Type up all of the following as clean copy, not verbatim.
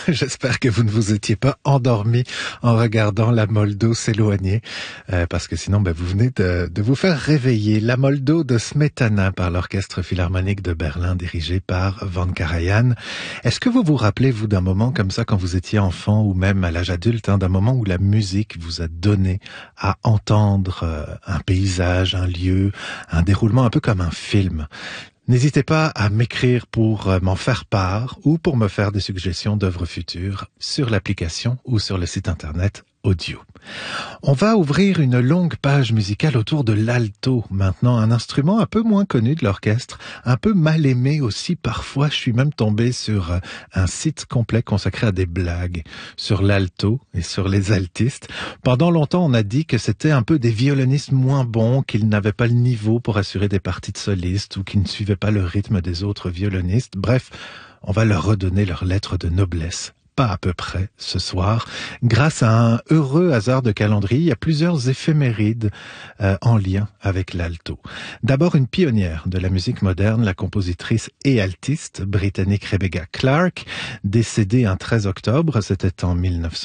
J'espère que vous ne vous étiez pas endormi en regardant la Moldo s'éloigner, parce que sinon, vous venez de vous faire réveiller. La Moldo de Smetana par l'Orchestre Philharmonique de Berlin, dirigé par Van Karajan. Est-ce que vous vous rappelez, vous, d'un moment comme ça, quand vous étiez enfant ou même à l'âge adulte, d'un moment où la musique vous a donné à entendre un paysage, un lieu, un déroulement un peu comme un film? N'hésitez pas à m'écrire pour m'en faire part ou pour me faire des suggestions d'œuvres futures sur l'application ou sur le site internet Audio. On va ouvrir une longue page musicale autour de l'alto maintenant, un instrument un peu moins connu de l'orchestre, un peu mal aimé aussi parfois. Je suis même tombé sur un site complet consacré à des blagues sur l'alto et sur les altistes. Pendant longtemps, on a dit que c'était un peu des violonistes moins bons, qu'ils n'avaient pas le niveau pour assurer des parties de solistes ou qu'ils ne suivaient pas le rythme des autres violonistes. Bref, on va leur redonner leur lettre de noblesse. Pas à peu près ce soir. Grâce à un heureux hasard de calendrier, il y a plusieurs éphémérides en lien avec l'alto. D'abord, une pionnière de la musique moderne, la compositrice et altiste britannique Rebecca Clark, décédée un 13 octobre, c'était en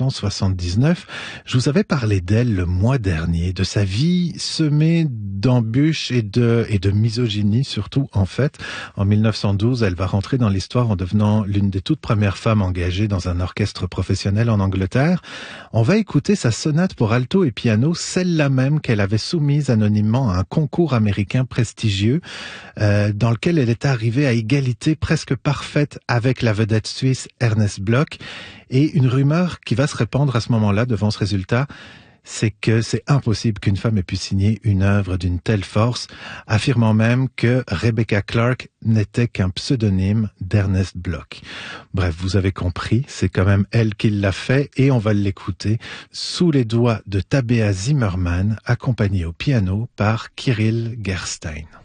1979. Je vous avais parlé d'elle le mois dernier, de sa vie semée d'embûches et de misogynie surtout en fait. En 1912, elle va rentrer dans l'histoire en devenant l'une des toutes premières femmes engagées dans un orchestre professionnel en Angleterre. On va écouter sa sonate pour alto et piano, celle-là même qu'elle avait soumise anonymement à un concours américain prestigieux dans lequel elle est arrivée à égalité presque parfaite avec la vedette suisse Ernest Bloch. Et une rumeur qui va se répandre à ce moment-là devant ce résultat, c'est que c'est impossible qu'une femme ait pu signer une œuvre d'une telle force, affirmant même que Rebecca Clark n'était qu'un pseudonyme d'Ernest Bloch. Bref, vous avez compris, c'est quand même elle qui l'a fait et on va l'écouter sous les doigts de Tabea Zimmermann, accompagnée au piano par Kirill Gerstein.